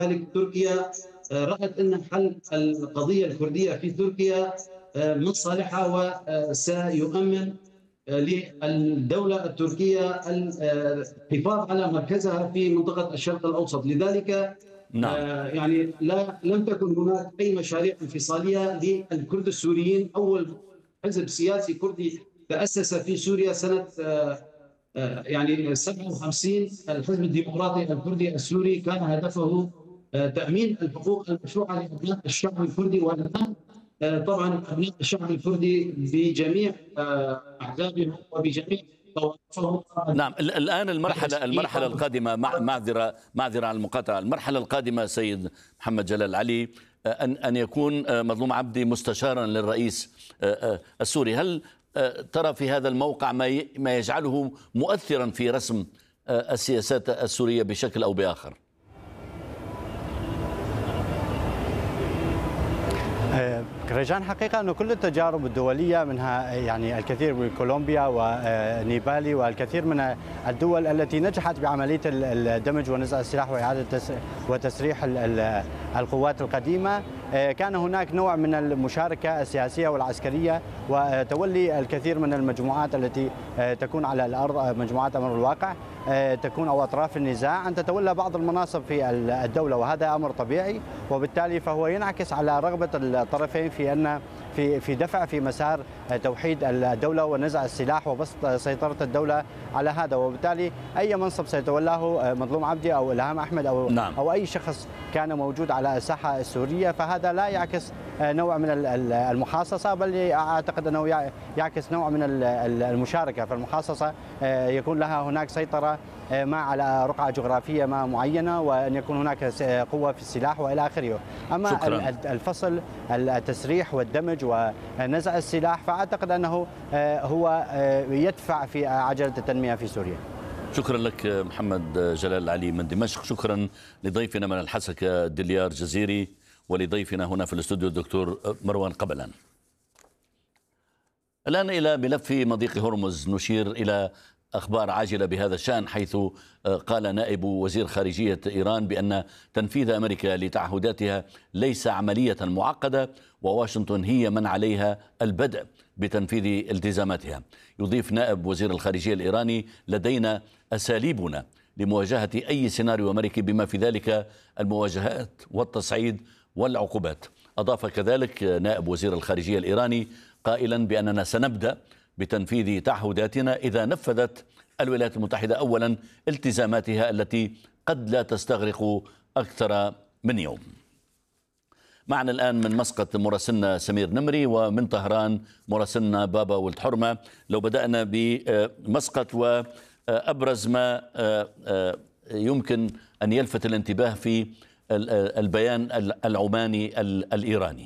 ذلك تركيا رأت أن حل القضية الكردية في تركيا من صالحها وسيؤمن للدولة التركية الحفاظ على مركزها في منطقة الشرق الأوسط. لذلك نعم. يعني لم تكن هناك أي مشاريع انفصالية للكرد السوريين. أول حزب سياسي كردي تأسس في سوريا سنة يعني 57. الحزب الديمقراطي الكردي السوري كان هدفه تأمين الحقوق المشروعة لأبناء الشعب الكردي، والآن طبعا أبناء الشعب الكردي بجميع أحزابهم وبجميع طوائفهم. نعم. الآن المرحلة القادمة، معذرة على المقاطعة، المرحلة القادمة سيد محمد جلال علي أن يكون مظلوم عبدي مستشارا للرئيس السوري. هل ترى في هذا الموقع ما يجعله مؤثرا في رسم السياسات السورية بشكل أو بآخر؟ رجاء حقيقة أن كل التجارب الدولية منها يعني الكثير من كولومبيا ونيبالي والكثير من الدول التي نجحت بعملية الدمج ونزع السلاح وإعادة وتسريح القوات القديمة، كان هناك نوع من المشاركة السياسية والعسكرية وتولي الكثير من المجموعات التي تكون على الأرض، مجموعات أمر الواقع تكون أو أطراف النزاع، أن تتولى بعض المناصب في الدولة، وهذا أمر طبيعي، وبالتالي فهو ينعكس على رغبة الطرفين في دفع في مسار توحيد الدولة ونزع السلاح وبسط سيطرة الدولة على هذا. وبالتالي أي منصب سيتولاه مظلوم عبدي أو إلهام أحمد أو أي شخص كان موجود على الساحة السورية، فهذا لا يعكس نوع من المحاصصة، بل أعتقد أنه يعكس نوع من المشاركة. فالمحاصصة يكون لها هناك سيطرة ما على رقعة جغرافية ما معينة، وأن يكون هناك قوة في السلاح وإلى آخره. أما شكرا. الفصل، التسريح والدمج ونزع السلاح، فأعتقد أنه هو يدفع في عجلة التنمية في سوريا. شكرا لك محمد جلال علي من دمشق. شكرا لضيفنا من الحسكة دليار جزيري، ولضيفنا هنا في الاستوديو الدكتور مروان قبلان. الآن إلى ملف مضيق هرمز، نشير إلى أخبار عاجلة بهذا الشأن، حيث قال نائب وزير خارجية إيران بأن تنفيذ أمريكا لتعهداتها ليس عملية معقدة، وواشنطن هي من عليها البدء بتنفيذ التزاماتها. يضيف نائب وزير الخارجية الإيراني: لدينا أساليبنا لمواجهة أي سيناريو أمريكي بما في ذلك المواجهات والتصعيد والعقوبات. أضاف كذلك نائب وزير الخارجية الإيراني قائلا بأننا سنبدأ بتنفيذ تعهداتنا إذا نفذت الولايات المتحدة أولا التزاماتها التي قد لا تستغرق أكثر من يوم. معنا الآن من مسقط مراسلنا سمير نمري، ومن طهران مراسلنا بابا ولد حرمة. لو بدأنا بمسقط وأبرز ما يمكن أن يلفت الانتباه في البيان العماني الإيراني.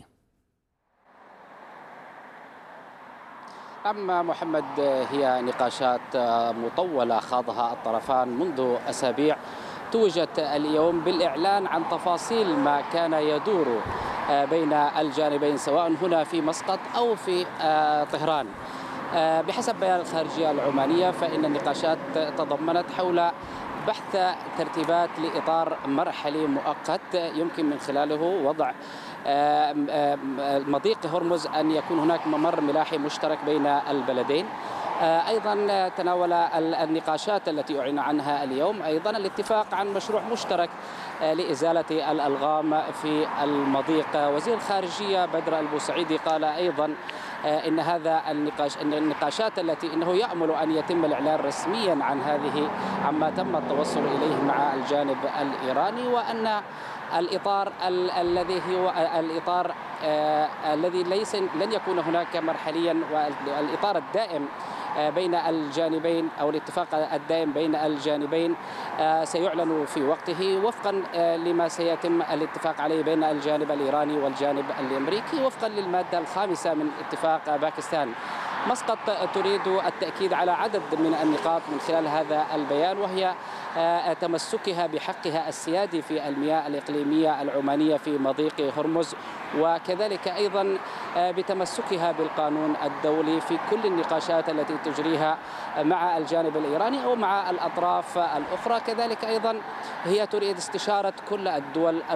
أما محمد، هي نقاشات مطولة خاضها الطرفان منذ أسابيع، توجت اليوم بالإعلان عن تفاصيل ما كان يدور بين الجانبين سواء هنا في مسقط أو في طهران. بحسب بيان الخارجية العمانية فإن النقاشات تضمنت حول بحث ترتيبات لإطار مرحلي مؤقت يمكن من خلاله وضع مضيق هرمز أن يكون هناك ممر ملاحي مشترك بين البلدين. أيضا تناول النقاشات التي أعلن عنها اليوم أيضا الاتفاق عن مشروع مشترك لإزالة الألغام في المضيق. وزير الخارجية بدر البوسعيدي قال أيضا إن هذا النقاشات التي إنه يأمل أن يتم الإعلان رسميا عن هذه عما تم التوصل إليه مع الجانب الإيراني، وأن الإطار الذي هو الإطار الذي لن يكون هناك مرحليا، والإطار الدائم بين الجانبين أو الاتفاق الدائم بين الجانبين سيعلن في وقته وفقا لما سيتم الاتفاق عليه بين الجانب الإيراني والجانب الأمريكي وفقا للمادة الخامسة من اتفاق باكستان مسقط تريد التأكيد على عدد من النقاط من خلال هذا البيان، وهي تمسكها بحقها السيادي في المياه الإقليمية العمانية في مضيق هرمز، وكذلك أيضا بتمسكها بالقانون الدولي في كل النقاشات التي تجريها مع الجانب الإيراني أو مع الأطراف الأخرى. كذلك أيضا هي تريد استشارة كل الدول